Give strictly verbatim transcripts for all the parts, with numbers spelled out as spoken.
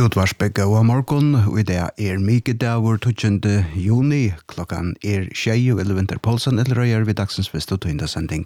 Utvarsbegge og morgon, og i det er mykje davur tjuende juni, klokkan er tjei og Elvinter Polsen, eller røyer vi dagsens første og tøynda sending.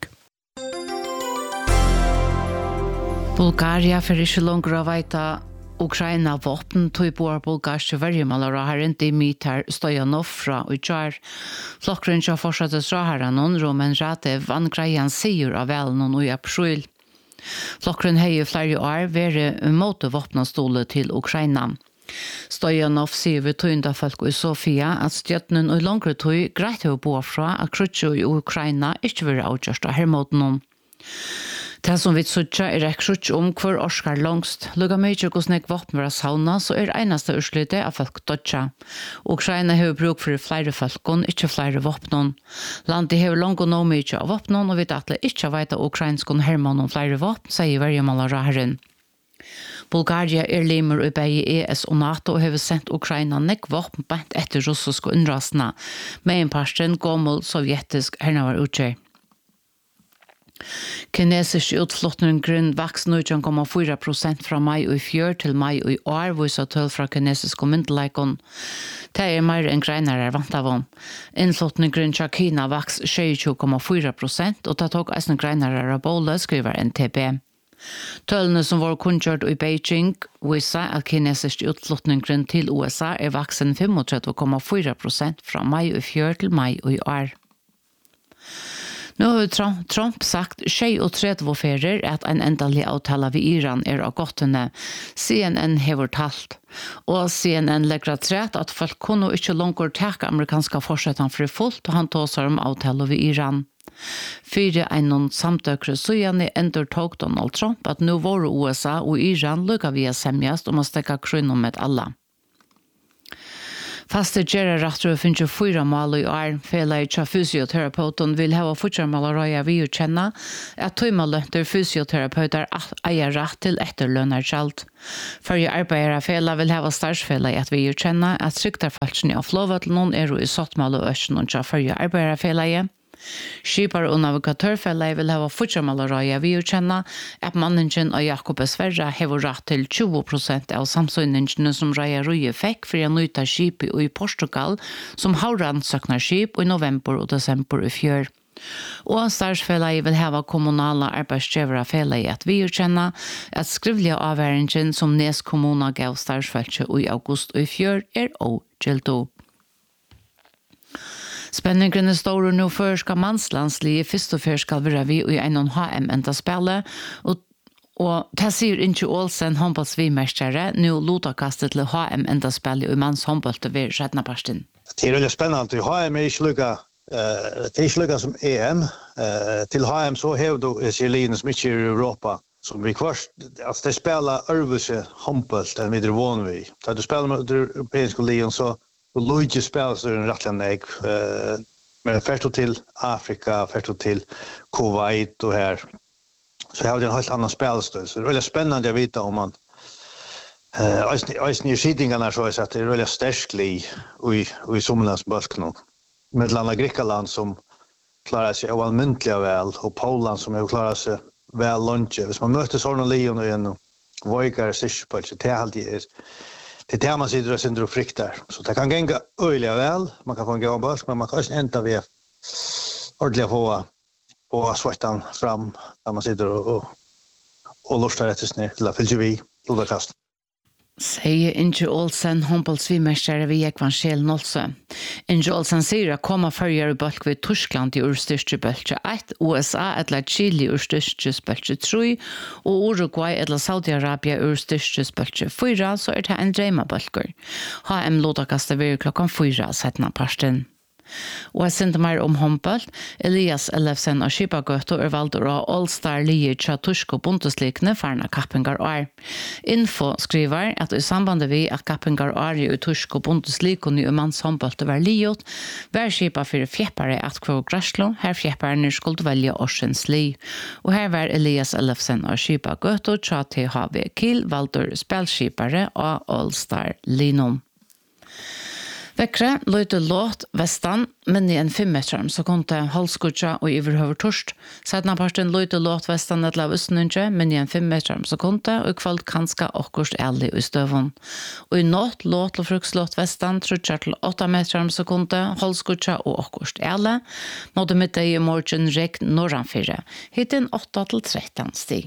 Bulgaria for ikke langer å veita Ukraina våpen tog på bulgarske vergemalere har ikke Mitar Stoyanov fra Ujar. Flokkeren har fortsatt straherren og Roman Radev vann greien sier av velen og i april. Flokkeren har i flere år vært mot våpnastole til Ukraina. Stoyanov sier ved tøynda folk i Sofia at støttenen og langere tøy greit å bo fra at krutje i Ukraina ikke vil avgjørst av hermåten. Det som vi sutja er rekrutt om hver orskar langst. Lugga mykje hos nek våpen vera sauna, så er eneste urslytet av folk dødja. Ukraina har bruk for flere folkene, ikke flere våpnen. Landet har langt og nå mykje av våpnen, og vi datle ikke vet at ukrainskon hermann om flere våpen, sier vergemalere herren. Bulgaria er limer i begge E S og NATO og har sendt Ukraina nek våpen bant etter russiske unnrasene, med en parsten gammel sovjetisk hernavar utgjør. Kinesisk utflottning grunn vaks null komma fyra procent fra mai og i fjør til mai og i år, viser tøll fra kinesisk myndleikon. Det er mer enn greiner er vant av om. Innflottning grunn fra Kina vaks tjuesju komma fyra procent, og det tok eisen greiner er av båle, skriver N T B. Tøllene som var kunngjort i Beijing viser at kinesisk utflottning grunn til U S A er vaksen trettfem komma fyra procent fra mai og i fjør til mai og i år. Nå har Trump, Trump sagt trettio ferer at en endelig avtale ved Iran er av godtene. C N N har talt. Og C N N legger træt at folk kunne ikke langer takke amerikanske forsettene for fullt, og han tåser om avtale ved Iran. Fyre en samtøkere så gjerne ender tog Donald Trump at nå var U S A og Iran lykker vi å semjast om å stekke krønner med alle. Faste gjerra rattere finner fyra mal i år. Fela i tja fysioterapeuten vil hava fortsatt røya vi å kjenne at tøymalønter fysioterapeuter eier rett til etterlønnerkjalt. Førje arbeidere fela vil hava starsfela i at vi å kjenne at sykterfalskene av flåvatlen er i sottmal og østen og tja førje arbeidere fela i. Skipar og navigatørfellet vil hava fortsatt røya vi å kjenne at manningen av Jakob Sverre hever rett til tjue prosent av samsøgningene som røya røye fikk for å nøyta skipet i Portugal som havrannsøkner skip i november og desember i fjør. Og starsfellet vil hava kommunale arbeidsgjøvere fellet i at vi å kjenne at skrivelige avværingen som Nes kommuna gav starsfellet i august og i fjør er også gjeldt. Spenningen er stor nå før skal mannslandslige først og før skal være vi i en H M enda spillet, og, og det sier ikke Olsen håndballsvimestere, nå lotakastet til H M enda spillet i manns håndball til vi rettene parsten. Det er veldig spennende. H M er ikke lykket, uh, det er ikke lykket som E M. Uh, til H M så har du Sjelien som ikke er i Europa. Som vi kvart, altså det spiller øvelse håndball enn vi er våne vi. Da du spiller med det europeiske ligen så og Luigi spiller så en rettelig jeg, uh, men først til Afrika, først til Kuwait og her. Så jeg har en helt annen spillestøy. Så det er veldig spennende å vite om man uh, eisen i skidingene så har jeg sett det er veldig sterskelig i, i sommerlandsbølgene. Med landet Grikaland som klarer seg oalmyntlig vel, og Poland som har klaret seg vel lunge. Hvis man møter sånne lijon og igjen, vågar sikker på det, det er alltid er det är det man sitter och synder och friktar. Så det kan gänga öliga väl. Man kan få en gång börsk, men man kan inte ända vid ordentligt få på svartan fram där man sitter och, och, och lustar efter snö till att fylla vi lodakast. Sier Inge Olsen, håndballsvimestere ved Ekvanskjell Nolse. Inge Olsen sier at kommer førjere bølg ved Tyskland i urstyrste bølge ett, U S A eller Chile i urstyrste bølge tre, og Uruguay eller Saudi-Arabia i urstyrste bølge fire, så er det en dreima bølger. H M lodakastet ved klokken fire, settene parsten. Og jeg sendte mer om håndball. Elias Ellefsen av Skipagøto er valgt å All-Star Lier tja Tusk og Bundeslikene ferna Kappengar år. Info skriver at i sambandet vi at Kappengar år i Tusk og Bundeslikene i manns håndball til var liot, var skipa for fjeppare at Kvå Græslo, her fjepparene skulle velge årsens li. Og her var Elias Ellefsen av Skipagøto tja T H V Kiel valgt å spillskipare av All-Star Linom. Vekkre løyte låt vestan, men i en fem meter, så kom det halskutja og iverhøver torst. Sedna parten løyte låt vestan et lav østnunge, men i en fem meter, så kom det, og kvalt kanska okkurst ærlig i støvun. Og i nått låt og frukslåt vestan, trutjar til åtta meter, så kom det halskutja og okkurst ærlig. Måtte mitt i morgen regn norranfyrre, hittin åtta til tretton stig.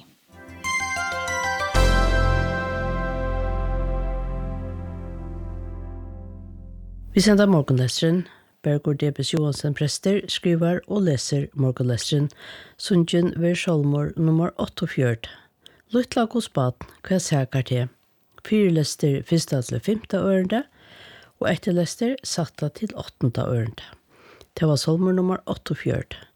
Vi sender morgenlesteren. Bergur Debes Johansen prester, skriver og leser morgenlesteren. Sundjen ved Sjolmor nummer åttiofjørt. Luttlag hos baden, hva sækar til. Fyre lester første til femte ørende, og etter lester satta til åttende ørende. Det var Sjolmor nummer åttiofjørt.